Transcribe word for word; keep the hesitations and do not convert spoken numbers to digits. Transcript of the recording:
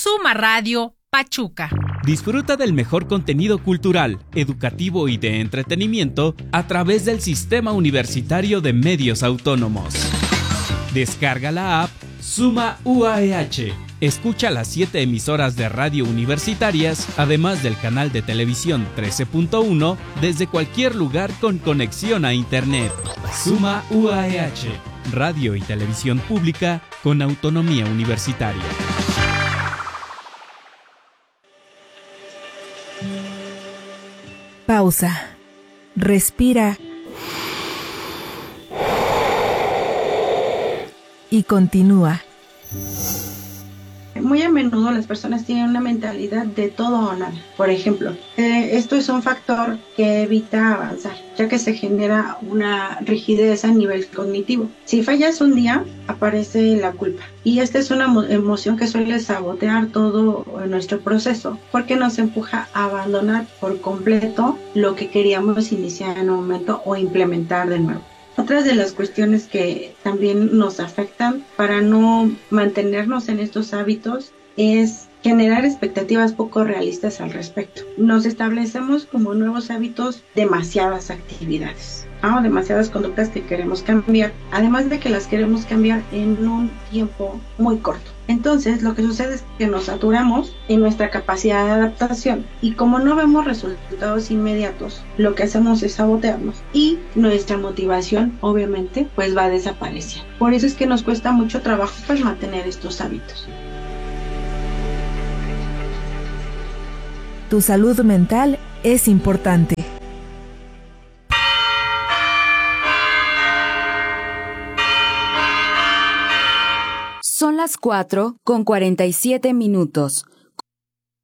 Suma Radio Pachuca. Disfruta del mejor contenido cultural, educativo y de entretenimiento a través del Sistema Universitario de Medios Autónomos. Descarga la app Suma U A E H. Escucha las siete emisoras de radio universitarias, además del canal de televisión trece punto uno, desde cualquier lugar con conexión a Internet. Suma U A E H, radio y televisión pública con autonomía universitaria. Pausa. Respira. Y continúa. Muy a menudo las personas tienen una mentalidad de todo o nada. Por ejemplo, eh, esto es un factor que evita avanzar, ya que se genera una rigidez a nivel cognitivo. Si fallas un día, aparece la culpa. Y esta es una mo- emoción que suele sabotear todo nuestro proceso, porque nos empuja a abandonar por completo lo que queríamos iniciar en un momento o implementar de nuevo. Otras de las cuestiones que también nos afectan para no mantenernos en estos hábitos es generar expectativas poco realistas al respecto. Nos establecemos como nuevos hábitos demasiadas actividades, ¿no? Demasiadas conductas que queremos cambiar, además de que las queremos cambiar en un tiempo muy corto. Entonces, lo que sucede es que nos saturamos en nuestra capacidad de adaptación y como no vemos resultados inmediatos, lo que hacemos es sabotearnos y nuestra motivación, obviamente, pues va a desaparecer. Por eso es que nos cuesta mucho trabajo pues mantener estos hábitos. Tu salud mental es importante. Son las cuatro con cuarenta y siete minutos.